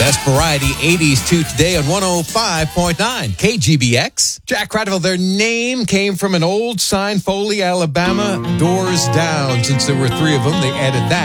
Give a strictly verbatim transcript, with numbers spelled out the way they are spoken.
Best variety eighties to today on one oh five point nine K G B X. Jack Cradville, their name came from an old sign, Foley, Alabama, doors down. Since there were three of them, they added that.